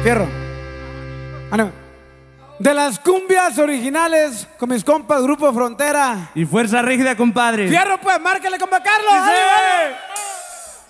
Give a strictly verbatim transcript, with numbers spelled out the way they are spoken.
Fierro. Ánimo. De las cumbias originales con mis compas Grupo Frontera y Fuerza Rígida, compadre. Fierro, pues, márcale, compa Carlos. ¡Sí!